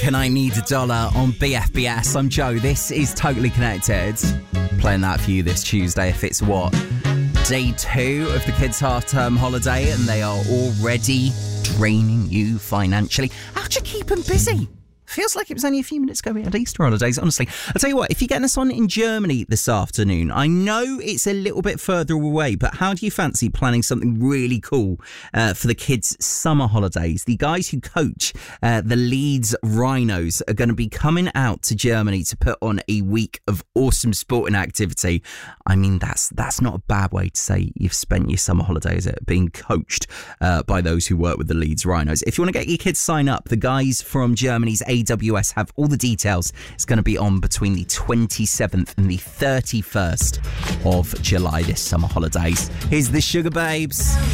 and I Need a Dollar on BFBS. I'm Joe. This is Totally Connected. Playing that for you this Tuesday. If it's day 2 of the kids' half-term holiday and they are already draining you financially. How'd you keep them busy? Feels like it was only a few minutes ago we had Easter holidays, honestly. I'll tell you what, if you're getting us on in Germany this afternoon, I know it's a little bit further away, but how do you fancy planning something really cool for the kids' summer holidays? The guys who coach the Leeds Rhinos are going to be coming out to Germany to put on a week of awesome sporting activity. I mean, that's not a bad way to say you've spent your summer holidays, being coached by those who work with the Leeds Rhinos. If you want to get your kids sign up, the guys from Germany's AWS have all the details. It's going to be on between the 27th and the 31st of July this summer holidays. Here's the Sugar Babes.